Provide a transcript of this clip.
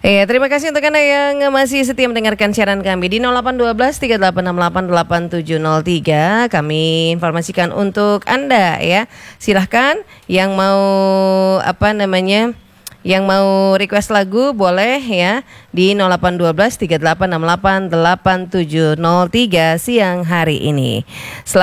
Ya, terima kasih untuk Anda yang masih setia mendengarkan siaran kami di 0812 3868 8703. Kami informasikan untuk Anda ya. Silahkan yang mau yang mau request lagu boleh ya di 0812 3868 8703 siang hari ini.